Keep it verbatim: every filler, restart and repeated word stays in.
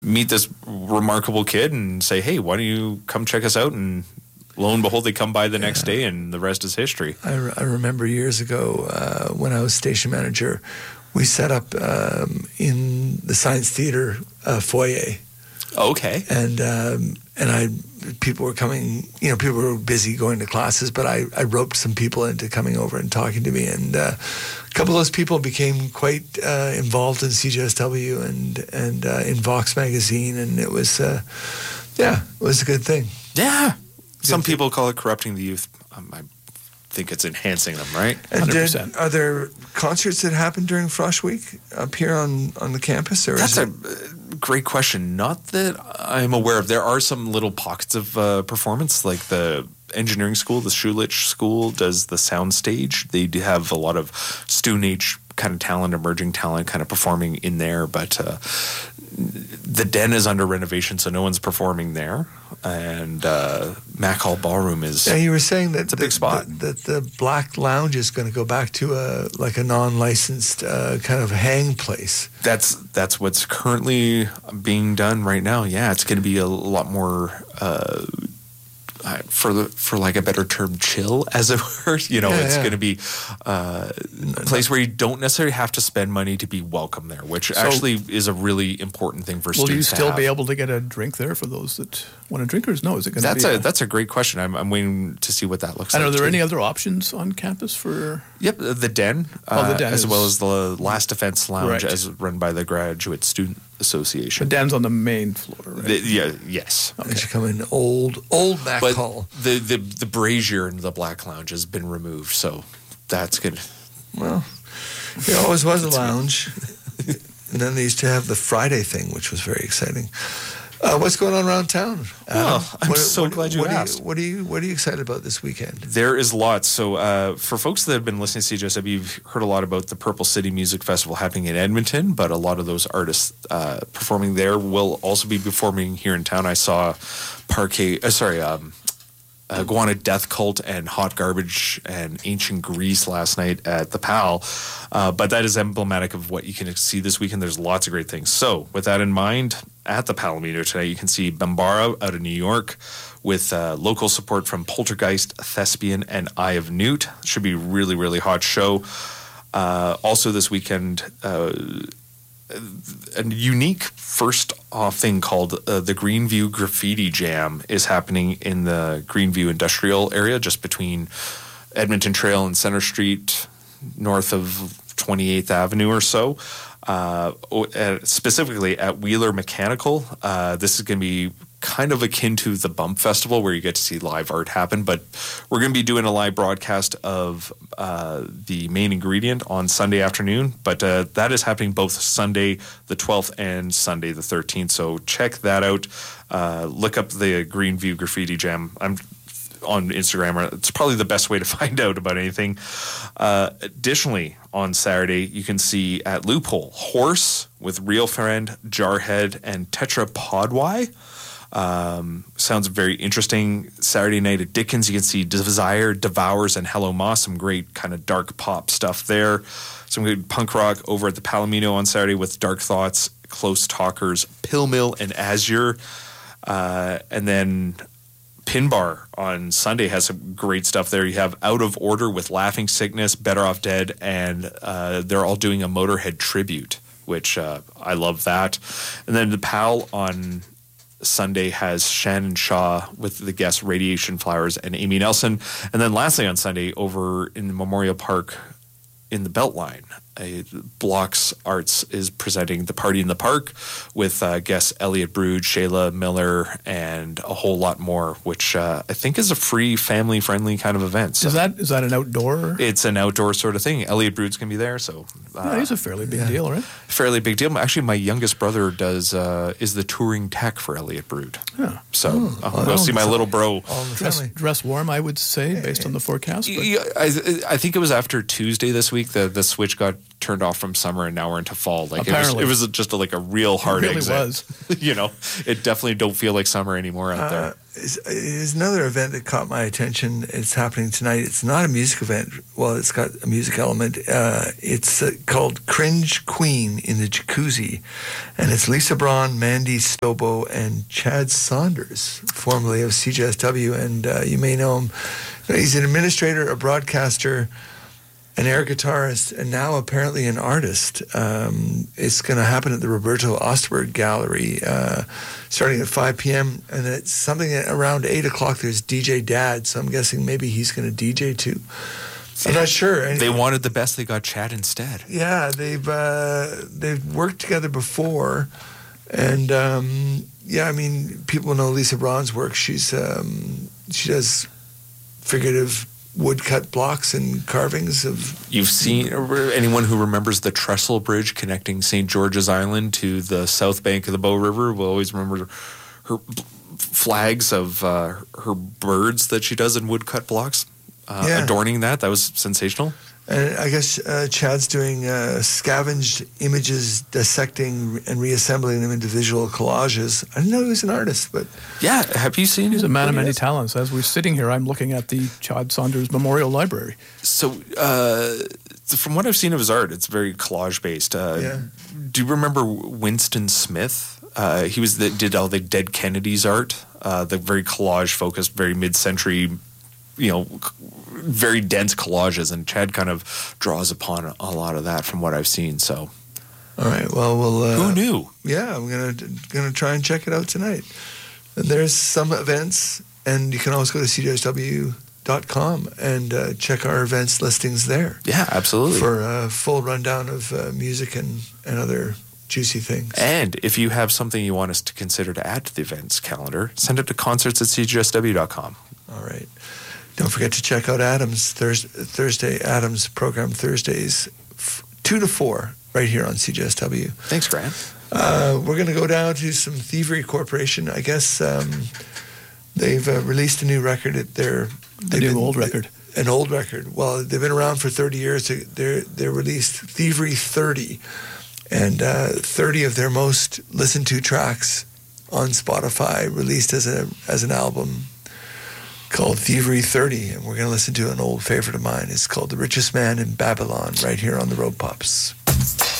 meet this remarkable kid and say, hey, why don't you come check us out? And lo and behold, they come by the yeah. next day, and the rest is history. I, re- I remember years ago uh, when I was station manager, we set up um, in the Science Theater uh, foyer. Okay. And um, and I people were coming, you know, people were busy going to classes, but I, I roped some people into coming over and talking to me. And uh, a couple of those people became quite uh, involved in C J S W and, and uh, in Vox magazine. And it was, uh, yeah, it was a good thing. Yeah. Good some thing. People call it corrupting the youth. Um, I think it's enhancing them, right? And did, are there concerts that happen during Frosh Week up here on, on the campus? Or That's is it- a great question. Not that I'm aware of. There are some little pockets of uh, performance, like the engineering school, the Schulich School does the sound stage. They do have a lot of student age kind of talent, emerging talent kind of performing in there, but uh, the Den is under renovation, so no one's performing there. And uh, Mac Hall Ballroom is yeah, you were saying that it's a the, big spot. That the, the Black Lounge is going to go back to a like a non-licensed uh, kind of hang place. That's that's what's currently being done right now. Yeah, it's going to be a lot more uh, for the, for like a better term, chill, as it were. You know, yeah, it's yeah. going to be uh, a place where you don't necessarily have to spend money to be welcome there, which so, actually is a really important thing for will students. Will you still to be able to get a drink there for those that want to drink, or no? Is it going that's to be? A, a, that's a great question. I'm, I'm waiting to see what that looks and like. And are there too. any other options on campus for? Yep, the Den, oh, the Den uh, as is, well as the Last Defense Lounge, right. as run by the Graduate Student Association. The Den's on the main floor, right? The, yeah, yes. Okay. As you come in, old, old Mac but Hall. The, the the brazier in the Black Lounge has been removed, so that's good. Well, it always was a lounge, and then they used to have the Friday thing, which was very exciting. Uh, what's going on around town? Well, I'm what, so what, glad you what asked. Are you, what are you What are you excited about this weekend? There is lots. So uh, for folks that have been listening to C J S W, you've heard a lot about the Purple City Music Festival happening in Edmonton, but a lot of those artists uh, performing there will also be performing here in town. I saw Parquet, uh, sorry, um, uh, Guana Death Cult and Hot Garbage and Ancient Grease last night at the P A L. Uh, but that is emblematic of what you can see this weekend. There's lots of great things. So with that in mind, at the Palomino tonight, you can see Bambara out of New York with uh, local support from Poltergeist, Thespian, and Eye of Newt. Should be a really, really hot show. Uh, also this weekend, uh, a unique first off thing called uh, the Greenview Graffiti Jam is happening in the Greenview industrial area, just between Edmonton Trail and Center Street, north of twenty-eighth Avenue or so. Uh, specifically at Wheeler Mechanical. Uh, this is going to be kind of akin to the Bump Festival, where you get to see live art happen, but we're going to be doing a live broadcast of uh, the main ingredient on Sunday afternoon, but uh, that is happening both Sunday the twelfth and Sunday the thirteenth, so check that out. Uh, look up the Greenview Graffiti Jam. I'm on Instagram. It's probably the best way to find out about anything. Uh, additionally, on Saturday, you can see at Loophole, Horse with Real Friend, Jarhead, and Tetra Podwy. Um, sounds very interesting. Saturday night at Dickens, you can see Desire, Devours, and Hello Moss. Some great kind of dark pop stuff there. Some good punk rock over at the Palomino on Saturday with Dark Thoughts, Close Talkers, Pill Mill, and Azure. Uh, and then Pin Bar on Sunday has some great stuff there. You have Out of Order with Laughing Sickness, Better Off Dead, and uh, they're all doing a Motorhead tribute, which uh, I love that. And then the P A L on Sunday has Shannon Shaw with the guests Radiation Flowers and Amy Nelson. And then lastly on Sunday, over in the Memorial Park in the Beltline, a Blocks Arts is presenting The Party in the Park with uh, guests Elliot Brood, Shayla Miller, and a whole lot more, which uh, I think is a free, family-friendly kind of event. So is that is that an outdoor? It's an outdoor sort of thing. Elliot Brood's going to be there, so uh, yeah, he's a fairly big yeah. deal, right? Fairly big deal. Actually, my youngest brother does uh, is the touring tech for Elliot Brood. Yeah. So oh, I'll well, go see my little bro. Dress, dress warm, I would say, based on the forecast. But. Yeah, I, I think it was after Tuesday this week the the switch got turned off from summer and now we're into fall. Like Apparently. it was, it was just a, like a real hard it really exit. was. You know, it definitely don't feel like summer anymore out Uh, there. is, is another event that caught my attention. It's happening tonight. It's not a music event. Well, it's got a music element. Uh, it's uh, called Cringe Queen in the Jacuzzi. And it's Lisa Braun, Mandy Stobo, and Chad Saunders, formerly of C J S W. And uh, you may know him. He's an administrator, a broadcaster, an air guitarist, and now apparently an artist. Um, it's going to happen at the Roberto Osterberg Gallery uh, starting at five p.m. And it's something at around eight o'clock. There's D J Dad, so I'm guessing maybe he's going to D J too. I'm not sure. They wanted the best. They got Chad instead. Yeah, they've uh, they've worked together before, and um, yeah, I mean, people know Lisa Braun's work. She's um, she does figurative woodcut blocks and carvings of. You've seen anyone who remembers the trestle bridge connecting Saint George's Island to the south bank of the Bow River will always remember her flags of uh, her birds that she does in woodcut blocks, uh, yeah. adorning that. That was sensational. And I guess uh, Chad's doing uh, scavenged images, dissecting and reassembling them into visual collages. I didn't know he was an artist, but... Yeah, have you seen He's a man of many has? talents. As we're sitting here, I'm looking at the Chad Saunders Memorial Library. So, uh, from what I've seen of his art, it's very collage-based. Uh, Yeah. Do you remember Winston Smith? Uh, he was the, did all the Dead Kennedys art, uh, the very collage-focused, very mid-century, you know, very dense collages, and Chad kind of draws upon a lot of that from what I've seen. So, all right. Well, we'll. Uh, who knew? Yeah, I'm gonna gonna try and check it out tonight. And there's some events, and you can always go to c j s w dot com and uh, check our events listings there. Yeah, absolutely. For a full rundown of uh, music and and other juicy things. And if you have something you want us to consider to add to the events calendar, send it to concerts at c j s w dot com. All right. Don't forget to check out Adams Thurs- Thursday, Adams program Thursdays, f- two to four, right here on C J S W. Thanks, Grant. Uh, we're going to go down to some Thievery Corporation. I guess um, they've uh, released a new record. At their A new old record. An old record. Well, they've been around for thirty years. They're they released Thievery thirty, and uh, thirty of their most listened to tracks on Spotify released as a as an album called Thievery thirty, and we're going to listen to an old favorite of mine. It's called The Richest Man in Babylon, right here on the Road Pops.